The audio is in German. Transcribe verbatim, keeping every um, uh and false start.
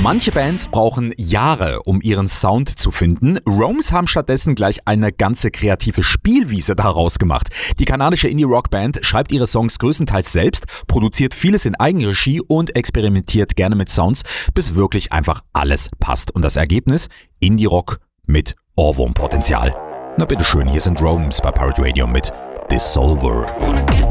Manche Bands brauchen Jahre, um ihren Sound zu finden. Roams haben stattdessen gleich eine ganze kreative Spielwiese daraus gemacht. Die kanadische Indie-Rock-Band schreibt ihre Songs größtenteils selbst, produziert vieles in Eigenregie und experimentiert gerne mit Sounds, bis wirklich einfach alles passt. Und das Ergebnis? Indie-Rock mit Ohrwurmpotenzial. Na bitteschön, hier sind Roams bei Pirate Radio mit Dissolver.